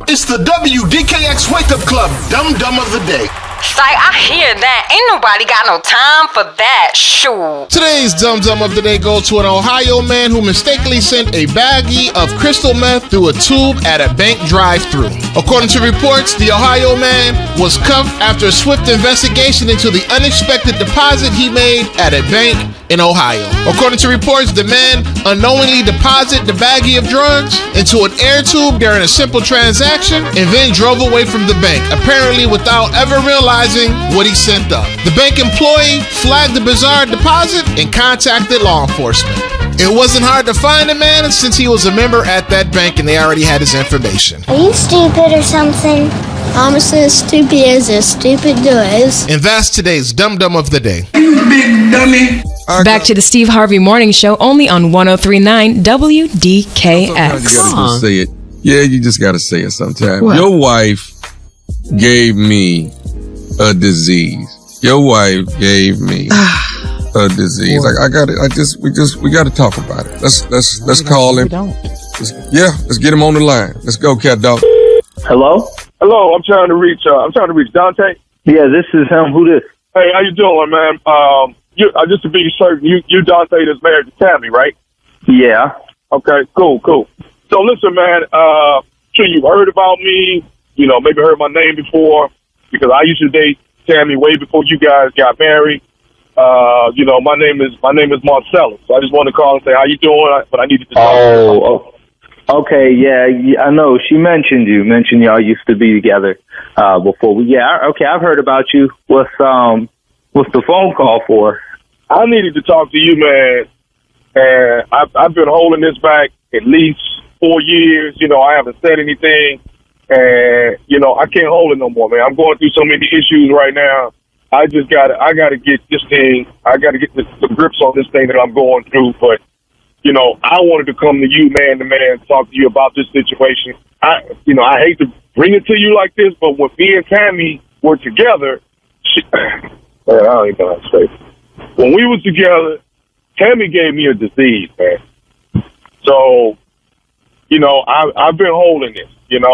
It's the WDKX Wake Up Club Dum Dum of the Day. Say, I hear that. Ain't nobody got no time for that. Shoot. Today's Dum Dum of the Day goes to an Ohio man who mistakenly sent a baggie of crystal meth through a tube at a bank drive-thru. According to reports, the Ohio man was cuffed after a swift investigation into the unexpected deposit he made at a bank in Ohio. According to reports, the man unknowingly deposited the baggie of drugs into an air tube during a simple transaction and then drove away from the bank, apparently without ever realizing what he sent up. The bank employee flagged the bizarre deposit and contacted law enforcement. It wasn't hard to find the man since he was a member at that bank and they already had his information. Are you stupid or something? I'm as stupid as stupid does. And that's today's Dum Dum of the Day. You big dummy. Back to the Steve Harvey Morning Show, only on 103.9 WDKX. You gotta say it. Yeah, you just gotta say it sometimes. What? Your wife gave me a disease. Your wife gave me a disease. I got it. We got to talk about it. Let's call him. Let's get him on the line. Let's go, cat dog. Hello? Hello, I'm trying to reach Dante. Yeah, this is him. Who this? Hey, how you doing, man? Just to be certain, you Dante that's married to Tammy, right? Yeah. Okay, cool. So listen, man, sure you've heard about me, maybe heard my name before, because I used to date Tammy way before you guys got married. My name is Marcellus. So I just wanted to call and say how you doing, but I needed to talk to you. Oh, okay, yeah, I know. She mentioned y'all used to be together before. Okay, I've heard about you. What's the phone call for? I needed to talk to you, man, and I've been holding this back at least 4 years. I haven't said anything, and I can't hold it no more, man. I'm going through so many issues right now. I gotta get this thing. I gotta get the grips on this thing that I'm going through. But I wanted to come to you, man to man, talk to you about this situation. I hate to bring it to you like this, but when me and Tammy were together, man, I don't even know how to say it. When we was together, Tammy gave me a disease, man. So, I've been holding this, and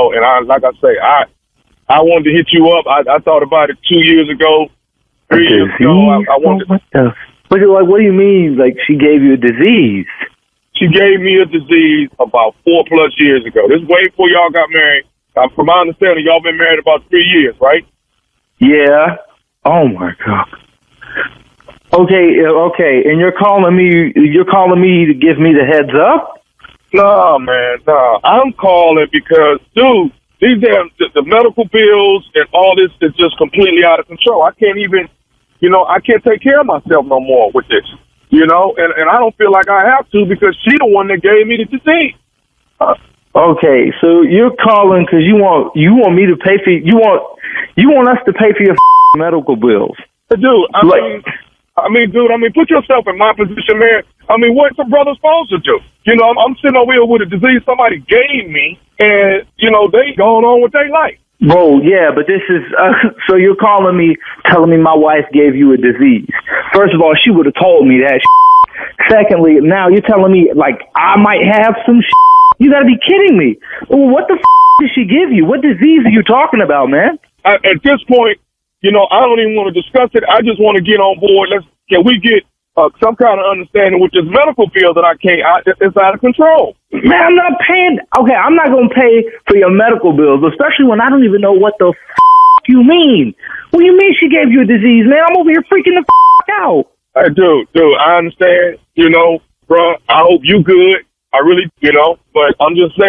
I wanted to hit you up. I thought about it 2 years ago, 3 years ago. I wanted. What do you mean? Like she gave you a disease? She gave me a disease about 4+ years ago. This is way before y'all got married. From my understanding, y'all been married about 3 years, right? Yeah. Oh my God. Okay. And you're calling me to give me the heads up? No, man, no. I'm calling because, dude, these damn the medical bills and all this is just completely out of control. I can't even, I can't take care of myself no more with this, and I don't feel like I have to because she the one that gave me the disease. Okay, so you're calling because you want me to pay for you want us to pay for your medical bills, dude. I mean, put yourself in my position, man. I mean, what's a brother supposed to do? I'm sitting over here with a disease somebody gave me, and, they going on with their life. Bro, yeah, but this is, so you're calling me, telling me my wife gave you a disease. First of all, she would have told me that. Secondly, now you're telling me, like, I might have some. You gotta be kidding me. What the did she give you? What disease are you talking about, man? At this point, I don't even want to discuss it. I just want to get on board. Can we get some kind of understanding with this medical bill that it's out of control? Man, I'm not paying. Okay, I'm not going to pay for your medical bills, especially when I don't even know what the you mean. What do you mean she gave you a disease, man? I'm over here freaking the out. Hey, dude, I understand, bro. I hope you good. I really, but I'm just saying.